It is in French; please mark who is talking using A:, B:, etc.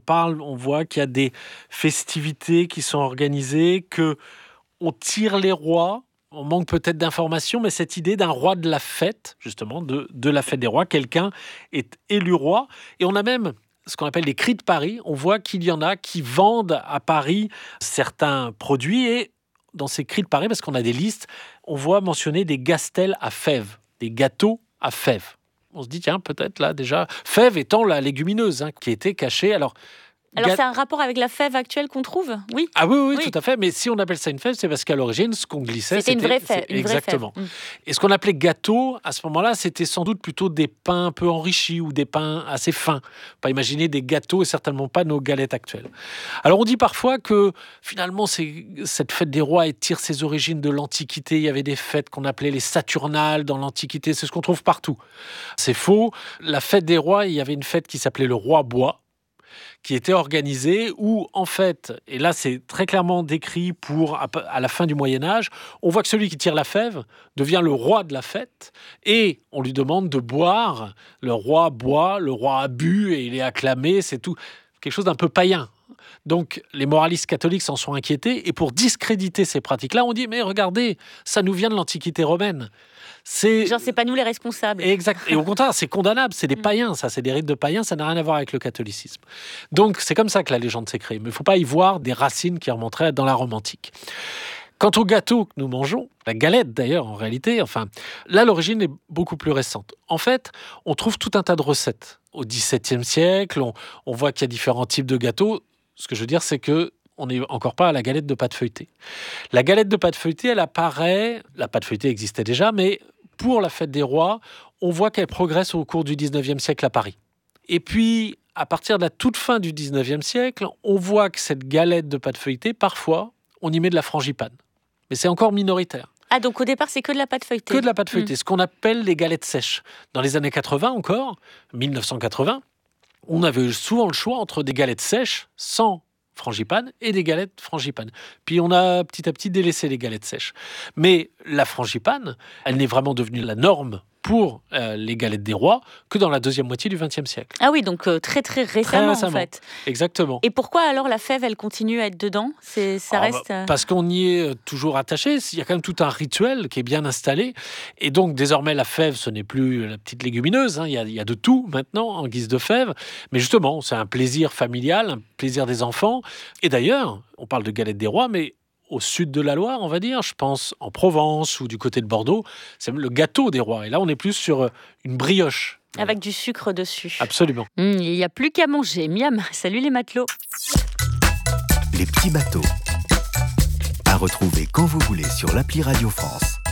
A: on voit qu'il y a des festivités qui sont organisées, qu'on tire les rois. On manque peut-être d'informations, mais cette idée d'un roi de la fête, justement, de la fête des rois, quelqu'un est élu roi. Et on a même ce qu'on appelle les cris de Paris. On voit qu'il y en a qui vendent à Paris certains produits. Et dans ces cris de Paris, parce qu'on a des listes, on voit mentionner des gastels à fèves, des gâteaux à fèves. On se dit, tiens, peut-être là déjà, fève étant la légumineuse qui était cachée. Alors,
B: c'est un rapport avec la fève actuelle qu'on trouve, oui.
A: Ah oui, tout à fait. Mais si on appelle ça une fève, c'est parce qu'à l'origine, ce qu'on glissait,
B: c'était une vraie fève.
A: Exactement. Et ce qu'on appelait gâteau, à ce moment-là, c'était sans doute plutôt des pains un peu enrichis ou des pains assez fins. Pas imaginer des gâteaux et certainement pas nos galettes actuelles. Alors on dit parfois que finalement, cette fête des rois tire ses origines de l'Antiquité. Il y avait des fêtes qu'on appelait les Saturnales dans l'Antiquité. C'est ce qu'on trouve partout. C'est faux. La fête des rois, il y avait une fête qui s'appelait le Roi Bois, qui était organisée où, en fait, et là c'est très clairement décrit à la fin du Moyen-Âge, on voit que celui qui tire la fève devient le roi de la fête et on lui demande de boire. Le roi boit, le roi a bu et il est acclamé, c'est tout quelque chose d'un peu païen. Donc les moralistes catholiques s'en sont inquiétés et pour discréditer ces pratiques-là, on dit mais regardez, ça nous vient de l'Antiquité romaine.
B: C'est pas nous les responsables.
A: Exact. Et au contraire, c'est condamnable. C'est des païens, ça. C'est des rites de païens. Ça n'a rien à voir avec le catholicisme. Donc, c'est comme ça que la légende s'est créée. Mais il ne faut pas y voir des racines qui remonteraient dans la Rome antique. Quant au gâteau que nous mangeons, la galette d'ailleurs, en réalité, là, l'origine est beaucoup plus récente. En fait, on trouve tout un tas de recettes. Au XVIIe siècle, on voit qu'il y a différents types de gâteaux. Ce que je veux dire, c'est que on n'est encore pas à la galette de pâte feuilletée. La galette de pâte feuilletée, elle apparaît... La pâte feuilletée existait déjà, mais pour la fête des rois, on voit qu'elle progresse au cours du 19e siècle à Paris. Et puis, à partir de la toute fin du 19e siècle, on voit que cette galette de pâte feuilletée, parfois, on y met de la frangipane. Mais c'est encore minoritaire.
B: Ah, donc au départ, c'est que de la pâte feuilletée.
A: Que de la pâte feuilletée, ce qu'on appelle les galettes sèches. Dans les années 80 encore, 1980, on avait souvent le choix entre des galettes sèches, sans frangipane et des galettes frangipane. Puis on a petit à petit délaissé les galettes sèches. Mais la frangipane, elle n'est vraiment devenue la norme pour les galettes des rois que dans la deuxième moitié du XXe siècle.
B: Ah oui, donc très récemment, en fait.
A: Exactement.
B: Et pourquoi alors la fève, elle continue à être dedans ?
A: Parce qu'on y est toujours attaché. Il y a quand même tout un rituel qui est bien installé. Et donc désormais, la fève, ce n'est plus la petite légumineuse. Il y a de tout maintenant en guise de fève. Mais justement, c'est un plaisir familial, un plaisir des enfants. Et d'ailleurs, on parle de galettes des rois, mais au sud de la Loire, on va dire, je pense en Provence ou du côté de Bordeaux, c'est le gâteau des rois. Et là, on est plus sur une brioche.
B: Avec du sucre dessus.
A: Absolument.
B: Il n'y a plus qu'à manger. Miam, salut les matelots.
C: Les petits bateaux. À retrouver quand vous voulez sur l'appli Radio France.